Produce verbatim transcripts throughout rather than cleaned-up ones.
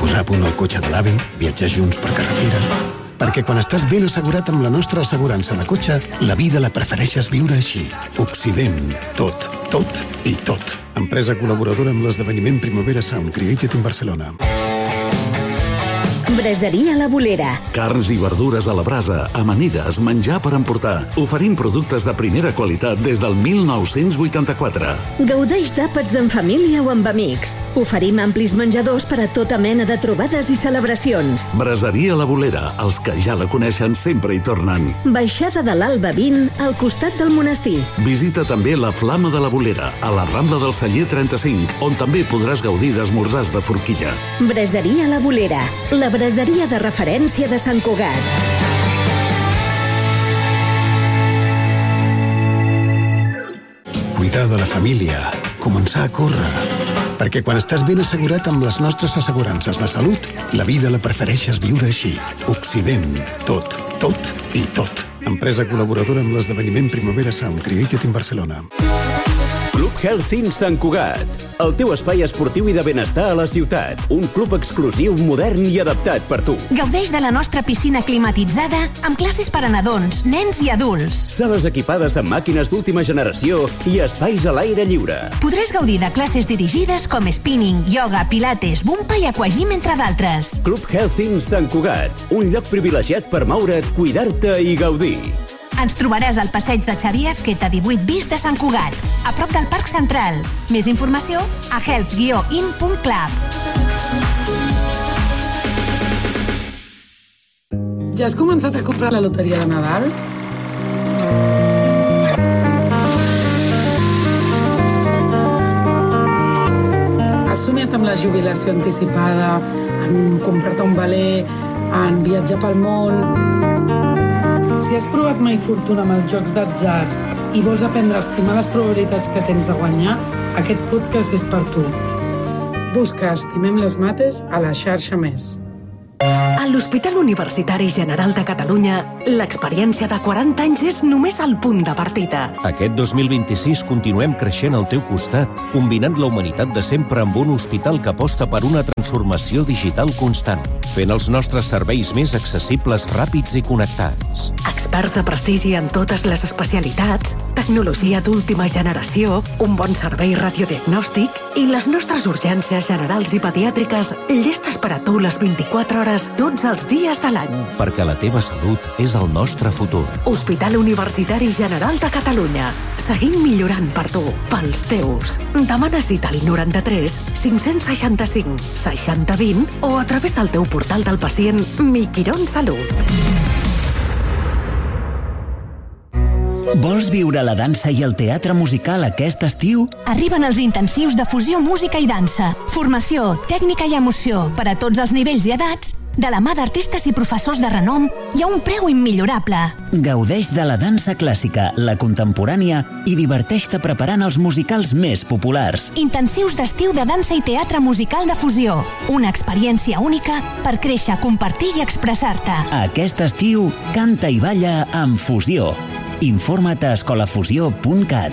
posar a punt el cotxe de l'avi, viatjar junts per carretera... Perquè quan estàs ben assegurat amb la nostra assegurança de cotxe, la vida la prefereixes viure així. Occident. Tot, tot i tot. Empresa col·laboradora amb l'esdeveniment Primavera Sound Created in Barcelona. Braseria La Bolera. Carns i verdures a la brasa, amanides, menjar per emportar. Oferim productes de primera qualitat des del mil nou-cents vuitanta-quatre. Gaudeix d'àpats en família o amb amics. Oferim amplis menjadors per a tota mena de trobades i celebracions. Braseria La Bolera. Els que ja la coneixen sempre hi tornen. Baixada de l'Alba vint, al costat del monestir. Visita també la Flama de la Bolera, a la Rambla del Celler trenta-cinc, on també podràs gaudir d'esmorzars de forquilla. Braseria La Bolera. La braseria de referència de Sant Cugat. Cuidar de la família. Començar a córrer. Perquè quan estàs ben assegurat amb les nostres assegurances de salut, la vida la prefereixes viure així. Occident. Tot, tot i tot. Empresa col·laboradora amb l'esdeveniment Primavera Sound Created in Barcelona. Club Health in Sant Cugat. El teu espai esportiu i de benestar a la ciutat. Un club exclusiu, modern i adaptat per tu. Gaudeix de la nostra piscina climatitzada amb classes per a nadons, nens i adults. Sales equipades amb màquines d'última generació i espais a l'aire lliure. Podràs gaudir de classes dirigides com spinning, yoga, pilates, bumpa i aquagym, entre d'altres. Club Health in Sant Cugat. Un lloc privilegiat per moure't, cuidar-te i gaudir. Ens trobaràs al passeig de Xavier Azqueta divuit bis de Sant Cugat, a prop del Parc Central. Més informació a health guió in punt club. Ja has començat a comprar la loteria de Nadal? Has somiat amb la jubilació anticipada, en comprar-te un veler, en viatjar pel món... Si has provat mai fortuna amb els jocs d'atzar i vols aprendre a estimar les probabilitats que tens de guanyar, aquest podcast és per tu. Busca Estimem les Mates a la xarxa Més. A l'Hospital Universitari General de Catalunya, l'experiència de quaranta anys és només el punt de partida. Aquest dos mil vint-i-sis continuem creixent al teu costat, combinant la humanitat de sempre amb un hospital que aposta per una transformació digital constant, fent els nostres serveis més accessibles, ràpids i connectats. Experts de prestigi en totes les especialitats, tecnologia d'última generació, un bon servei radiodiagnòstic i les nostres urgències generals i pediàtriques llestes per a tu les vint-i-quatre hores tots els dies de l'any. Perquè la teva salut és el nostre futur. Hospital Universitari General de Catalunya. Seguim millorant per tu, pels teus. Demana cita al noranta-tres cinc-cents seixanta-cinc seixanta vint o a través del teu portal del pacient Miquirón Salut. Vols viure la dansa i el teatre musical aquest estiu? Arriben els intensius de fusió, música i dansa. Formació, tècnica i emoció per a tots els nivells i edats, de la mà d'artistes i professors de renom i a un preu immillorable. Gaudeix de la dansa clàssica, la contemporània i diverteix-te preparant els musicals més populars. Intensius d'estiu de dansa i teatre musical de fusió. Una experiència única per créixer, compartir i expressar-te. Aquest estiu, canta i balla amb Fusió. Informa't a escolafusió punt cat.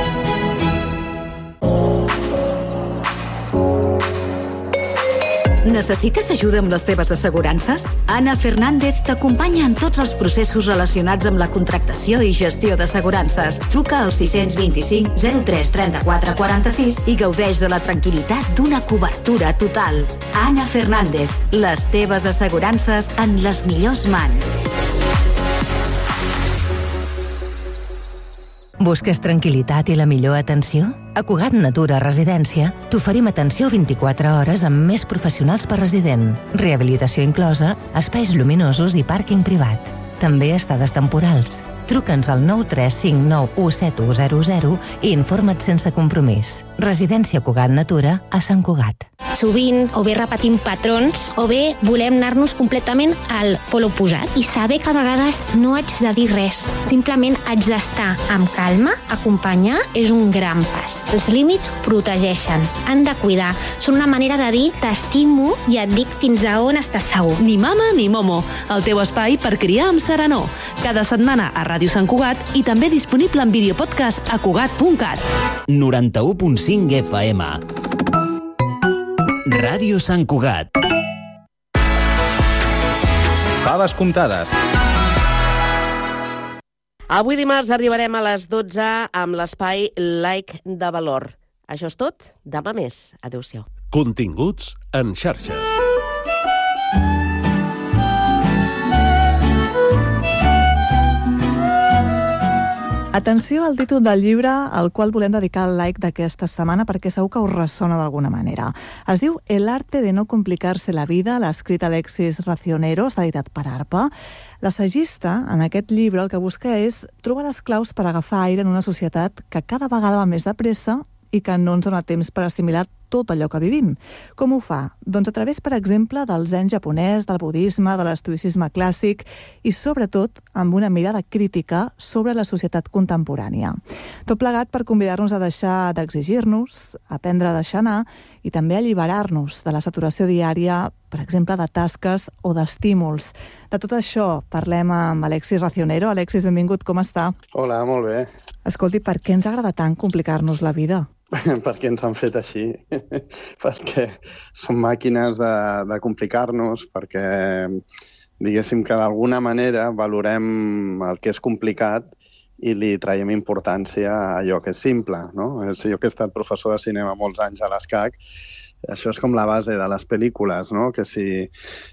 Necessites ajuda amb les teves assegurances? Anna Fernández t'acompanya en tots els processos relacionats amb la contractació i gestió d'assegurances. Truca al sis vint-i-cinc zero tres trenta-quatre quaranta-sis i gaudeix de la tranquil·litat d'una cobertura total. Anna Fernández, les teves assegurances en les millors mans. Busques tranquil·litat i la millor atenció? A Cugat Natura Residència t'oferim atenció vint-i-quatre hores amb més professionals per resident, rehabilitació inclosa, espais lluminosos i pàrquing privat. També estades temporals. Truca'ns al nou tres cinc nou u set u zero zero i informa't sense compromís. Residència Cugat Natura a Sant Cugat. Sovint o bé repetim patrons o bé volem anar-nos completament al pol oposat i saber que a vegades no haig de dir res. Simplement haig d'estar amb calma, acompanyar és un gran pas. Els límits protegeixen, han de cuidar. Són una manera de dir t'estimo i et dic fins a on estàs segur. Ni mama ni momo, el teu espai per criar amb serenor. Cada setmana a Ràdio Sant Cugat i també disponible en videopodcast a cugat punt cat. noranta-u punt cinc F M. Ràdio Sant Cugat. Faves comptades. Avui dimarts arribarem a les dotze amb l'espai Like de Valor. Això és tot. Demà més. Adéu-siau. Continguts en xarxa. Atenció al títol del llibre al qual volem dedicar el like d'aquesta setmana perquè segur que us ressona d'alguna manera. Es diu El arte de no complicarse la vida, l'ha escrit Alexis Racionero, està editat per ARPA. L'assagista, en aquest llibre, el que busca és trobar les claus per agafar aire en una societat que cada vegada va més de pressa i que no ens dona temps per assimilar tot allò que vivim. Com ho fa? Doncs a través, per exemple, del zen japonès, del budisme, de l'estoïcisme clàssic i, sobretot, amb una mirada crítica sobre la societat contemporània. Tot plegat per convidar-nos a deixar d'exigir-nos, a aprendre a deixar anar i també a alliberar-nos de la saturació diària, per exemple, de tasques o d'estímuls. De tot això parlem amb Alexis Racionero. Alexis, benvingut, com està? Hola, molt bé. Escolti, per què ens agrada tant complicar-nos la vida? Perquè ens han fet així, perquè som màquines de, de complicar-nos, perquè diguéssim que d'alguna manera valorem el que és complicat i li traiem importància a allò que és simple, no? Jo que he estat professor de cinema molts anys a l'ESCAC, això és com la base de les pel·lícules, no? Que si,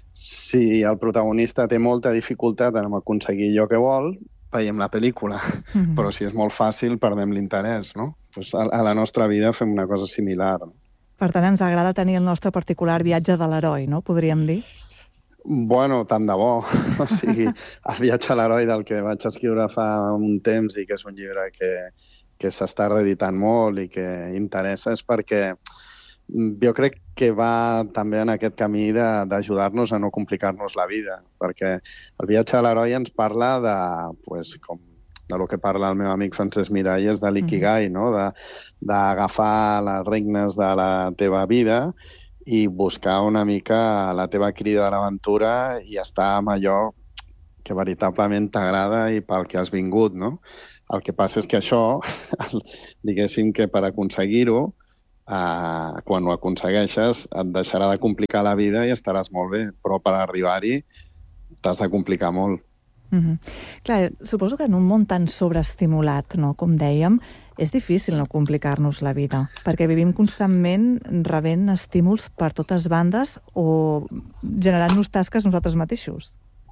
si el protagonista té molta dificultat en aconseguir allò que vol, veiem la pel·lícula, mm-hmm. però si és molt fàcil perdem l'interès, no? Pues a, a la nostra vida fem una cosa similar. Per tant, ens agrada tenir el nostre particular viatge de l'heroi, no? Podríem dir? Bueno, tant de bo. O sigui, el viatge a l'heroi del que vaig escriure fa un temps i que és un llibre que, que s'està reeditant molt i que interessa és perquè jo crec que va també en aquest camí d'ajudar-nos a no complicar-nos la vida, perquè el viatge a l'heroi ens parla de, pues, com de lo que parla el meu amic Francesc Miralles, de l'ikigai, no? D'agafar les regnes de la teva vida i buscar una mica la teva crida a l'aventura i estar amb allò que veritablement t'agrada i pel que has vingut, no? El que passa és que això, diguéssim que per aconseguir-ho, eh, quan ho aconsegueixes, et deixarà de complicar la vida i estaràs molt bé, però per arribar-hi t'has de complicar molt. Mm-hmm. Clar, suposo que en un món tan sobreestimulat, no, com dèiem, és difícil no complicar-nos la vida, perquè vivim constantment rebent estímuls per totes bandes o generant-nos tasques nosaltres mateixos.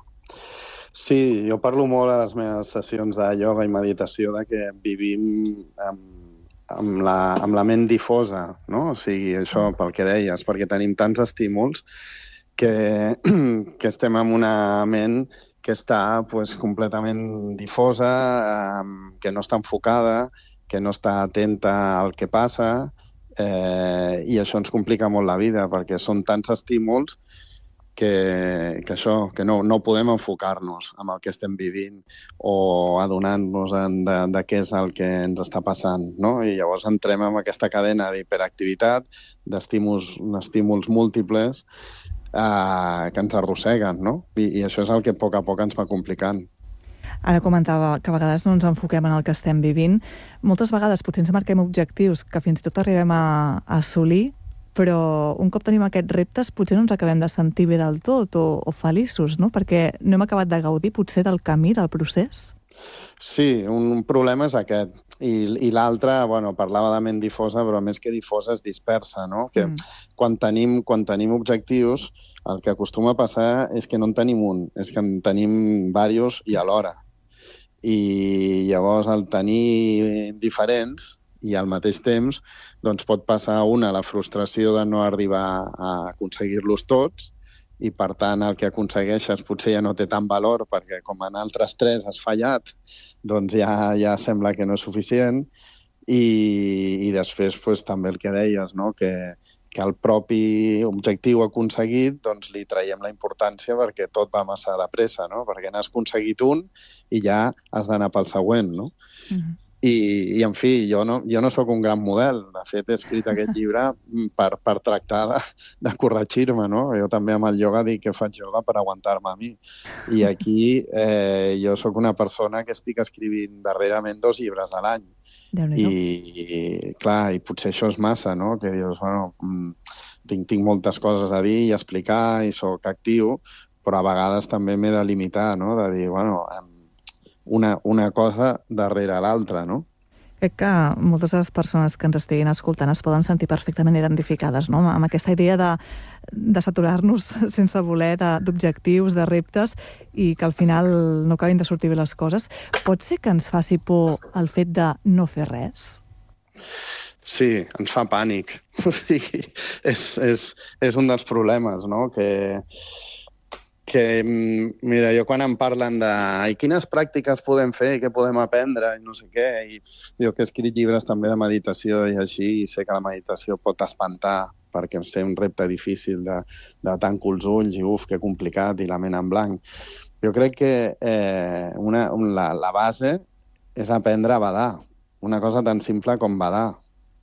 Sí, jo parlo molt a les meves sessions de ioga i meditació de que vivim amb, amb, la, amb la ment difosa, no? O sigui, això pel que deies, perquè tenim tants estímuls que, que estem amb una ment que està pues, completament difosa, eh, que no està enfocada, que no està atenta al que passa, eh, i això ens complica molt la vida, perquè són tants estímuls que, que això, que no, no podem enfocar-nos en el que estem vivint o adonant-nos de, de què és el que ens està passant, no? I llavors entrem en aquesta cadena d'hiperactivitat, d'estímuls estímuls múltiples, Uh, que ens arrosseguen, no? I, I això és el que a poc a poc ens va complicant. Ara comentava que a vegades no ens enfoquem en el que estem vivint. Moltes vegades potser ens marquem objectius que fins i tot arribem a, a assolir, però un cop tenim aquests reptes potser no ens acabem de sentir bé del tot o, o feliços, no? Perquè no hem acabat de gaudir potser del camí, del procés. Sí, un problema és aquest. I, i l'altre, bueno, parlava de ment difosa, però més que difosa és dispersa, no? Que mm. quan, tenim, quan tenim objectius, el que acostuma a passar és que no en tenim un, és que en tenim diversos i alhora. I llavors, al tenir diferents i al mateix temps, doncs pot passar una la frustració de no arribar a aconseguir-los tots, i per tant el que aconsegueixes potser ja no té tant valor perquè com en altres tres has fallat, doncs ja, ja sembla que no és suficient i, i després pues, també el que deies, no? que, que el propi objectiu aconseguit doncs, li traiem la importància perquè tot va massa de pressa, no? Perquè n'has aconseguit un i ja has d'anar pel següent, no? Mm-hmm. I, i, en fi, jo no, jo no sóc un gran model. De fet, he escrit aquest llibre per, per tractar de, de corregir-me, no? Jo també amb el ioga dic que faig ioga per aguantar-me a mi. I aquí eh, jo sóc una persona que estic escrivint darrerament dos llibres a l'any. I, i, clar, i potser això és massa, no? Que dius, bueno, tinc, tinc moltes coses a dir i explicar i sóc actiu, però a vegades també m'he de limitar, no? De dir, bueno, una, una cosa darrere l'altra, no? Crec que moltes de les persones que ens estiguin escoltant es poden sentir perfectament identificades, no? Amb aquesta idea de, de saturar-nos sense voler d'objectius, de reptes, i que al final no acabin de sortir bé les coses. Pot ser que ens faci por el fet de no fer res? Sí, ens fa pànic. O sigui, és, és, és un dels problemes, no? Que... que, mira, jo quan em parlen de i quines pràctiques podem fer, què podem aprendre, i no sé què, i jo que he escrit llibres també de meditació i així, i sé que la meditació pot espantar, perquè em sé un repte difícil de, de tanco els ulls i uf, que complicat, i la ment en blanc. Jo crec que eh, una, la, la base és aprendre a badar, una cosa tan simple com badar,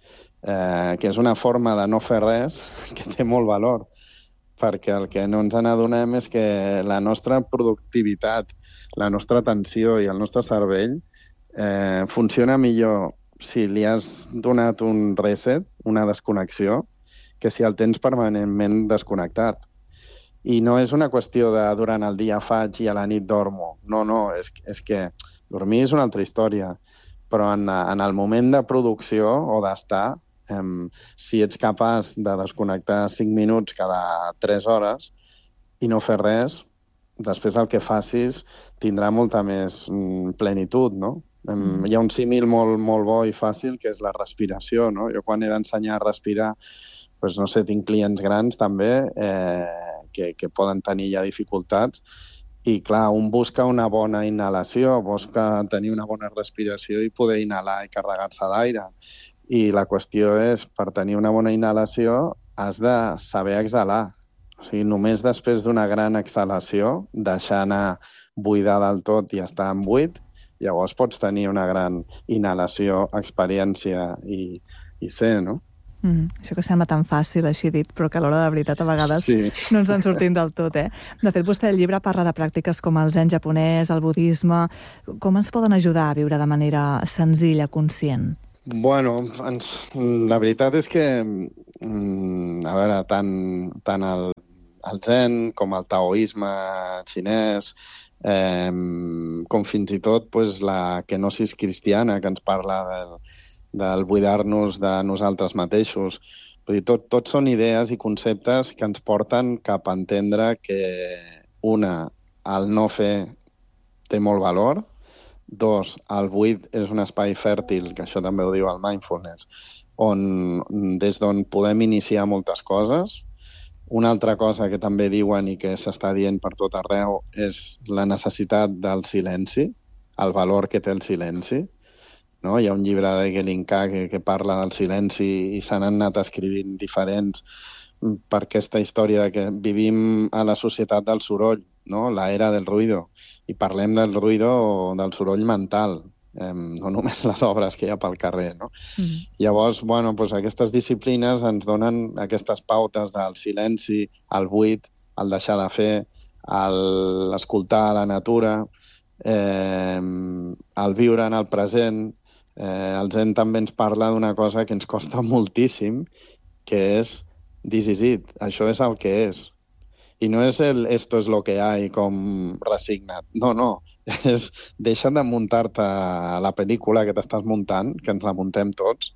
eh, que és una forma de no fer res que té molt valor, perquè el que no ens n'adonem és que la nostra productivitat, la nostra atenció i el nostre cervell eh, funciona millor si li has donat un reset, una desconnexió, que si el tens permanentment desconnectat. I no és una qüestió de durant el dia faig i a la nit dormo. No, no, és, és que dormir és una altra història. Però en, en el moment de producció o d'estar, Um, si ets capaç de desconnectar cinc minuts cada tres hores i no fer res, després el que facis tindrà molta més mm, plenitud, no? Um, mm. Hi ha un símil molt, molt bo i fàcil que és la respiració, no? Jo quan he d'ensenyar a respirar, doncs, no sé, tinc clients grans també eh, que, que poden tenir ja dificultats i, clar, un busca una bona inhalació, busca tenir una bona respiració i poder inhalar i carregar-se d'aire. I la qüestió és, per tenir una bona inhalació, has de saber exhalar. O sigui, només després d'una gran exhalació, deixar anar buidar del tot i estar en buit, llavors pots tenir una gran inhalació, experiència i, i ser, no? Mm, això que sembla tan fàcil, així dit, però que a l'hora de veritat a vegades sí. no ens en sortim del tot, eh? De fet, vostè al llibre parla de pràctiques com el zen japonès, el budisme. Com ens poden ajudar a viure de manera senzilla, conscient? Bueno, ens, la veritat és que, a veure, tant, tant el, el zen com el taoisme xinès, eh, com fins i tot pues, la kenosis cristiana, que ens parla del, del buidar-nos de nosaltres mateixos. Vull dir, tot, tot són idees i conceptes que ens porten cap a entendre que, una, el no fer té molt valor. Dos, el buit és un espai fèrtil, que això també ho diu el mindfulness, on, des d'on podem iniciar moltes coses. Una altra cosa que també diuen i que s'està dient per tot arreu és la necessitat del silenci, el valor que té el silenci. No? Hi ha un llibre de Gelinka que, que parla del silenci i se n'han anat escrivint diferents per aquesta història de que vivim a la societat del soroll, no? La era del ruïdo. I parlem del ruïdo o del soroll mental, eh, no només les obres que hi ha pel carrer, no? Mm. Llavors, bueno, doncs aquestes disciplines ens donen aquestes pautes del silenci, el buit, el deixar de fer, l'escoltar la natura, eh, el viure en el present. Eh, el zen també ens parla d'una cosa que ens costa moltíssim, que és this is it, això és el que és. I no és el esto es lo que hay com resigna't. No, no. És deixa de muntar-te la pel·lícula que t'estàs muntant, que ens la muntem tots,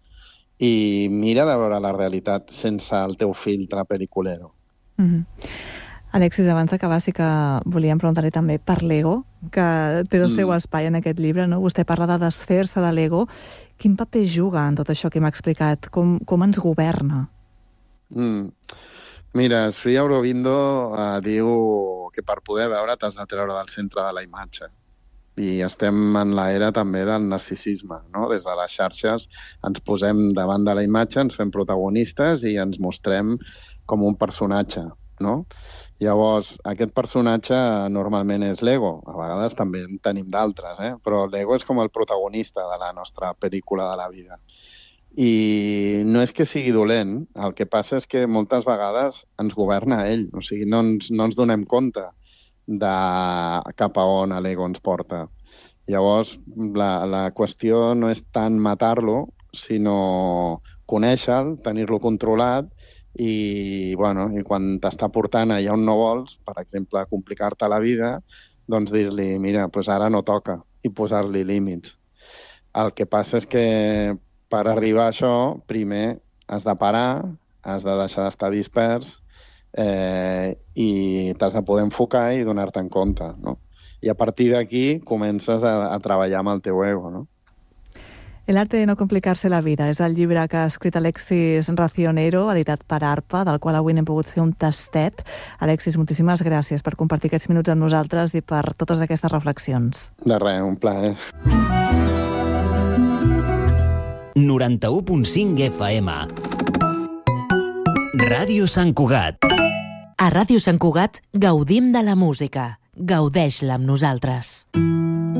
i mira de veure la realitat sense el teu filtre pel·liculero. Mm-hmm. Alexis, abans d'acabar sí que volíem preguntar-li també per l'ego, que té el seu mm. espai en aquest llibre, no? Vostè parla de desfer-se de l'ego. Quin paper juga en tot això que m'ha explicat? Com, com ens governa? Mm. Mira, Sri Aurobindo eh, diu que per poder veure t'has de treure del centre de la imatge. I estem en l'era també del narcisisme, no? Des de les xarxes ens posem davant de la imatge, ens fem protagonistes i ens mostrem com un personatge, no? Llavors, aquest personatge normalment és l'ego. A vegades també en tenim d'altres, eh? Però l'ego és com el protagonista de la nostra pel·lícula de la vida. I no és que sigui dolent, el que passa és que moltes vegades ens governa ell, o sigui, no ens, no ens donem compte de cap a on l'ego ens porta. Llavors, la, la qüestió no és tant matar-lo, sinó conèixer-lo, tenir-lo controlat i, bueno, i quan t'està portant allà on no vols, per exemple, complicar-te la vida, doncs dir-li, mira, doncs ara no toca, i posar-li límits. El que passa és que per arribar a això, primer has de parar, has de deixar d'estar dispers eh, i t'has de poder enfocar i donar-te en compte, no? I a partir d'aquí comences a, a treballar amb el teu ego, no? El arte de no complicarse la vida és el llibre que ha escrit Alexis Racionero, editat per ARPA, del qual avui n'hem pogut fer un tastet. Alexis, moltíssimes gràcies per compartir aquests minuts amb nosaltres i per totes aquestes reflexions. De res, un plaer. noranta-u punt cinc F M. Ràdio Sant Cugat. A Ràdio Sant Cugat gaudim de la música. Gaudeix-la amb nosaltres.